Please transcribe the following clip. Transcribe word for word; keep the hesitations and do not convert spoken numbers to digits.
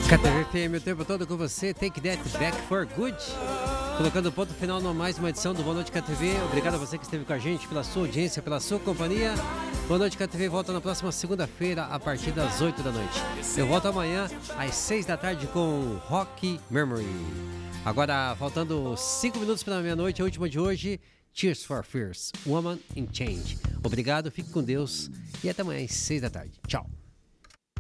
K T V F M o tempo todo com você, Take That Back for Good. Colocando ponto final numa mais uma edição do Boa Noite K T V. Obrigado a você que esteve com a gente, pela sua audiência, pela sua companhia. Boa Noite K T V volta na próxima segunda-feira, a partir das oito da noite. Eu volto amanhã, às seis da tarde, com Rock Memory. Agora, faltando cinco minutos para a meia-noite, a última de hoje, Tears for Fears, Woman in Change. Obrigado, fique com Deus e até amanhã às seis da tarde. Tchau.